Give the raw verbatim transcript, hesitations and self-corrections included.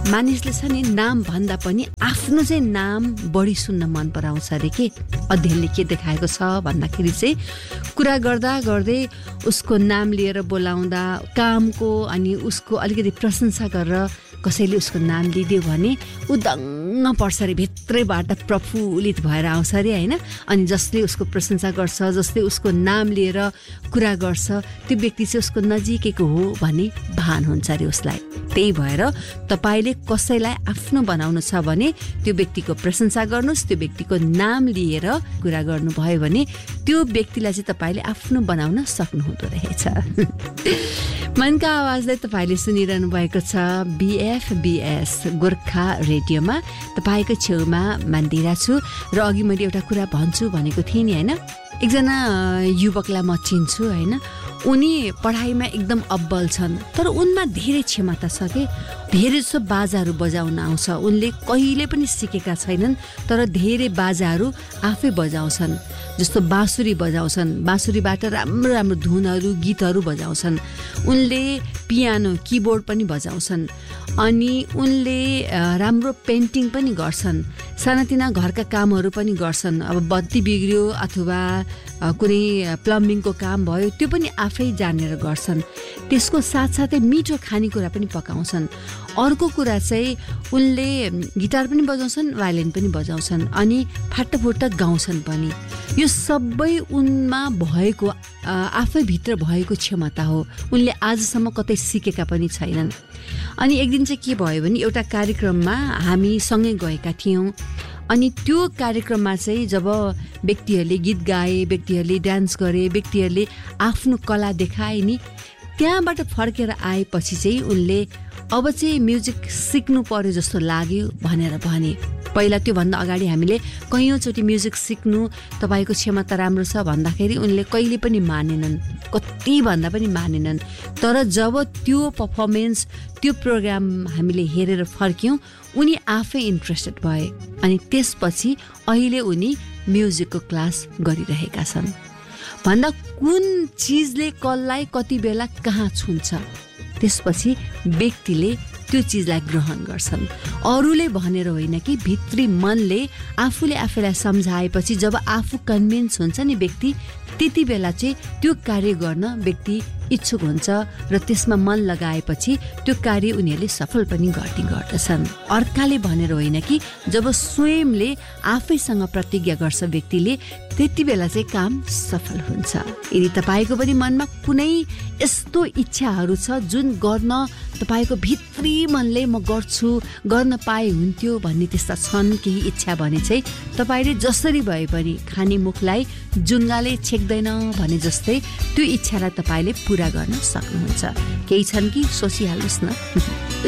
मानिसले छ नि नाम भन्दा पनि आफ्नो चाहिँ नाम बढी सुन्न मन पराउँछ अरे के। अध्ययनले के देखाएको छ भन्दाखेरि चाहिँ कुरा गर्दा गर्दै उसको नाम लिएर बोलाउँदा कामको अनि उसको अलिकति प्रशंसा गरेर कसैले उसको नाम लिदियो भने ऊ दङ्ग पर्छ अरे, भित्रैबाट प्रफुल्लित भएर आउँछ अरे होइन। अनि जसले उसको प्रशंसा गर्छ, जसले उसको नाम लिएर कुरा गर्छ, त्यो व्यक्ति चाहिँ उसको नजिकैको हो भन्ने भान हुन्छ अरे उसलाई। त्यही भएर तपाईँले कसैलाई आफ्नो बनाउनु छ भने त्यो व्यक्तिको प्रशंसा गर्नुहोस्, त्यो व्यक्तिको नाम लिएर कुरा गर्नुभयो भने त्यो व्यक्तिलाई चाहिँ तपाईँले आफ्नो बनाउन सक्नुहुँदो रहेछ। मनका आवाजलाई तपाईँले सुनिरहनु भएको छ बिएफबिएस गोर्खा रेडियोमा। तपाईँको छेउमा मन्दिरा छु र अघि मैले एउटा कुरा भन्छु भनेको थिएँ नि होइन। एकजना युवकलाई म चिन्छु होइन, उनी पढाइमा एकदम अब्बल छन् तर उनमा धेरै क्षमता छ कि धेरै जसो बाजाहरू बजाउन आउँछ। उनले कहिले पनि सिकेका छैनन् तर धेरै बाजाहरू आफै बजाउँछन्, जस्तो बाँसुरी बजाउँछन्, बाँसुरीबाट राम्रो राम्रो धुनहरू गीतहरू बजाउँछन्। उनले पियानो किबोर्ड पनि बजाउँछन् अनि उनले राम्रो पेन्टिङ पनि गर्छन्, सानातिना घरका कामहरू पनि गर्छन्। अब बत्ती बिग्रियो अथवा कुनै प्लम्बिङको काम भयो त्यो पनि आफै जानेर गर्छन्। त्यसको साथसाथै मिठो खानेकुरा पनि पकाउँछन्। अर्को कुरा चाहिँ उनले गिटार पनि बजाउँछन्, भायोलिन पनि बजाउँछन् अनि फाटाफुट्ट गाउँछन् पनि। यो सबै उनमा भएको आफै भित्र भएको क्षमता हो, उनले आजसम्म कतै सिकेका पनि छैनन्। अनि एक दिन चाहिँ के भयो भने एउटा कार्यक्रममा हामी सँगै गएका थियौँ अनि त्यो कार्यक्रममा चाहिँ जब व्यक्तिहरूले गीत गाए, व्यक्तिहरूले डान्स गरे, व्यक्तिहरूले आफ्नो कला देखाए नि, त्यहाँबाट फर्केर आएपछि चाहिँ उनले अब चाहिँ म्युजिक सिक्नु पर्यो जस्तो लाग्यो भनेर भने। पहिला त्योभन्दा अगाडि हामीले कैयौँचोटि म्युजिक सिक्नु तपाईँको क्षमता राम्रो छ भन्दाखेरि उनले कहिले पनि मानेनन्, कति भन्दा पनि मानेनन्। तर जब त्यो पर्फर्मेन्स त्यो प्रोग्राम हामीले हेरेर फर्क्यौँ उनी आफै इन्ट्रेस्टेड भए अनि त्यसपछि अहिले उनी म्युजिकको क्लास गरिरहेका छन्। भन्दा कुन चिजले कसलाई कति बेला कहाँ छुन्छ त्यसपछि व्यक्तिले त्यो चिजलाई ग्रहण गर्छन्। अरूले भनेर होइन कि भित्री मनले आफूले आफूलाई सम्झाएपछि जब आफू कन्भिन्स हुन्छ नि व्यक्ति, त्यति बेला चाहिँ त्यो कार्य गर्न व्यक्ति इच्छुक हुन्छ र त्यसमा मन लगाएपछि त्यो कार्य उनीहरूले सफल पनि गर्ने गर्दछन्। अर्काले भनेर होइन कि जब स्वयंले आफैसँग प्रतिज्ञा गर्छ व्यक्तिले त्यति बेला चाहिँ काम सफल हुन्छ। यदि तपाईँको पनि मनमा कुनै यस्तो इच्छाहरू छ जुन गर्न तपाईँको भित्री मनले म गर्छु, गर्न पाए हुन्थ्यो भन्ने त्यस्ता छन् केही इच्छा भने चाहिँ तपाईँले जसरी भए पनि खाने मुखलाई जुङ्गाले छेक्दैन भने जस्तै त्यो इच्छालाई तपाईँले पुरा गर्न सक्नुहुन्छ। केही छन् कि सोचिहाल्नुहोस् न।